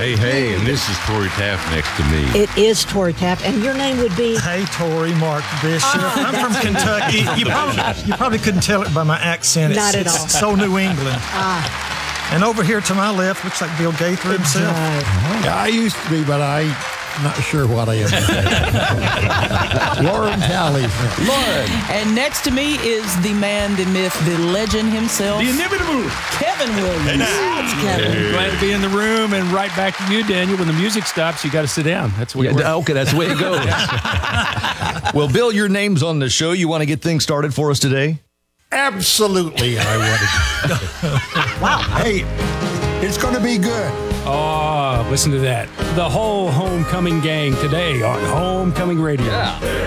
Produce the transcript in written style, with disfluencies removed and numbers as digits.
Hey, and this is Tori Taft next to me. It is Tori Taft, and your name would be? Hey, Tori, Mark Bishop. I'm from Kentucky. You probably couldn't tell it by my accent. Not at all. It's so New England. And over here to my left looks like Bill Gaither himself. Yeah, I used to be, but I'm not sure what I am. Lauren Talley. Lauren. And next to me is the man, the myth, the legend himself. The inimitable Kevin Williams. That's Kevin. Glad to be in the room, and right back to you, Daniel. When the music stops, you got to sit down. That's what. Okay, that's the way it goes. Well, Bill, your name's on the show. You want to get things started for us today? Absolutely, I wanted. Wow. Hey, it's going to be good. Oh, listen to that. The whole homecoming gang today on Homecoming Radio. Yeah.